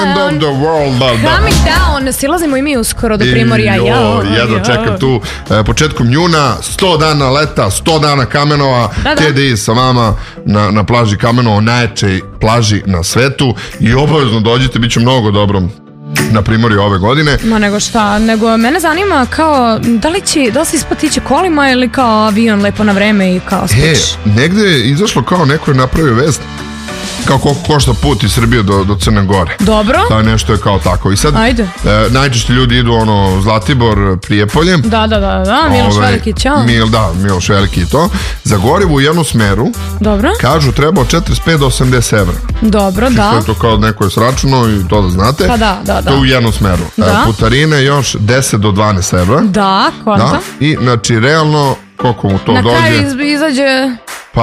end of the world. Coming down, silazimo i mi uskoro do Primorja. Jedno čekam tu početkom juna, 100 dana leta, 100 dana Kamenova, TDI sa vama na plaži Kamenova, najjačej plaži na svetu i obavezno dođite, bit će mnogo dobro na Primorju ove godine. Ma nego šta, nego mene zanima kao da li se isplati ići kolima ili kao avion lepo na vreme i kao stići. Negde je izašlo kao neko je napravio vest kao koliko košta put iz Srbije do Crne Gore. Dobro. Da, nešto je kao tako. I sad najčešće ljudi idu Zlatibor, Prijepolje. Da, Miloš Veliki, ćao. Miloš Veliki i to. Za gorivo u jednu smeru. Dobro. Kažu treba od 45 do 80 evra. Dobro, da. To je to kao neko je sračuno i to da znate. Pa da. To u jednu smeru. Putarine još 10 do 12 evra. Da, konta. I znači realno koliko mu to dođe? Na kraju izađe... Pa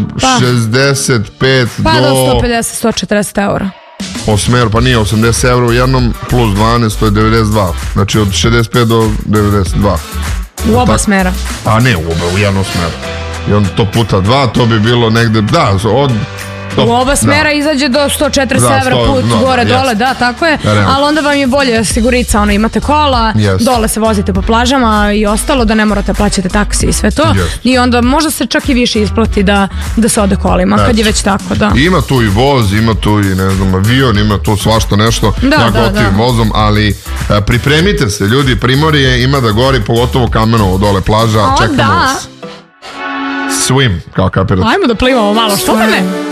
65 do 150-140 eura. Po smeru, pa nije 80 evra u jednom plus 12, to je 92. Znači od 65 do 92. U oba smera? A ne, u jednom smeru. I onda to puta 2, to bi bilo negde, u oba smera izađe do 140 evra put gore dole, da, tako je, ali onda vam je bolje sigurica, imate kola, dole se vozite po plažama i ostalo, da ne morate plaćati taksi i sve to, i onda možda se čak i više isplati da se ode kolima, kad je već tako, da. Ima tu i voz, ima tu i ne znam avion, ima tu svašta nešto, ja gotivim vozom, ali pripremite se ljudi, Primorje ima da gori, pogotovo Kamenovo dole plaža, čekamo vas. Swim, kao kapirac. Ajmo da plivamo malo, što da ne?